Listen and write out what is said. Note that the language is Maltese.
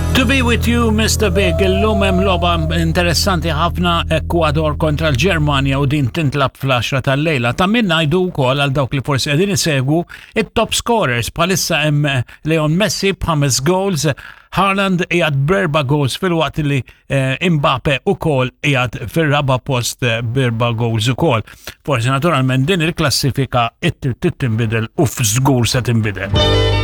To be with you, Mr. Big, illum hemm logħba interessanti ħafna Ekwador kontra l-Ġermanja u din tintlab fl-10 tal-lejla. Ta' min ngħidu wkoll għal dawk li forsi qegħdin isegwu it-top scorers bħalissa hemm Leon Messi b'5 goals, Haaland qiegħed b'4 goals fil-waqt li Mbappe ukoll qiegħed fir-raba' post b'4 goals ukoll. Forsi naturalment din il-klassifika tinbidel u f'żgur se tinbidel.